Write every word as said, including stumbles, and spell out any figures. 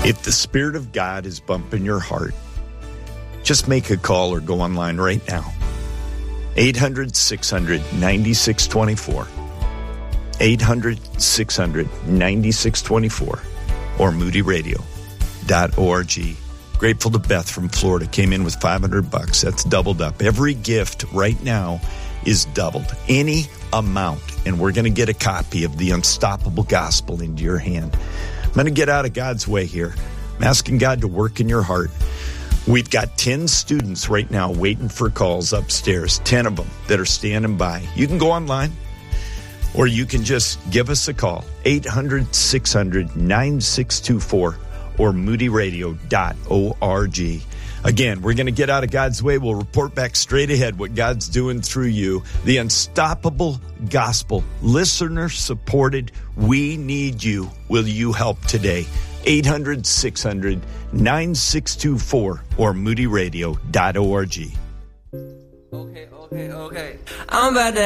If the Spirit of God is bumping your heart, just make a call or go online right now. eight hundred, six hundred, ninety-six twenty-four. eight hundred, six hundred, ninety-six twenty-four. Or moody radio dot org. Grateful to Beth from Florida. Came in with five hundred bucks. That's doubled up. Every gift right now is doubled. Any amount. And we're going to get a copy of The Unstoppable Gospel into your hand. I'm going to get out of God's way here. I'm asking God to work in your heart. We've got ten students right now waiting for calls upstairs, ten of them that are standing by. You can go online or you can just give us a call, eight hundred, six hundred, nine six two four or moody radio dot org. Again, we're going to get out of God's way. We'll report back straight ahead what God's doing through you. The Unstoppable Gospel, listener supported. We need you. Will you help today? eight hundred, six hundred, nine six two four or moody radio dot org. Okay, okay, okay. I'm about to